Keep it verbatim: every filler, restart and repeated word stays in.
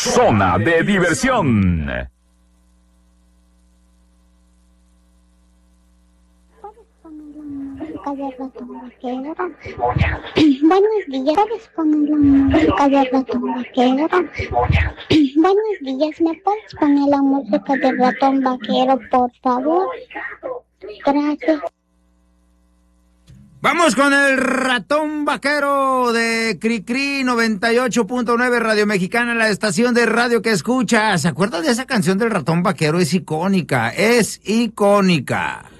Zona de Diversión. De Ratón Vaquero. Buenos días, ¿puedes poner la música de Ratón Vaquero? Buenos días, ¿me puedes poner la música de Ratón Vaquero, por favor? Gracias. Vamos con el Ratón Vaquero de Cricri noventa y ocho punto nueve Radio Mexicana, la estación de radio que escuchas. ¿Se acuerdan de esa canción del Ratón Vaquero? Es icónica, es icónica.